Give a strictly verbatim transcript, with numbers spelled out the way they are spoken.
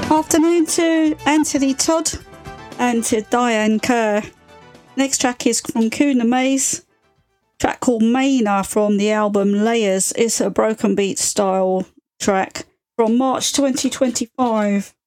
Afternoon to Anthony Todd and to Diane Kerr. Next track is from Kuna Maze, track called Maina from the album Layers. It's a broken beat style track from March twenty twenty-five.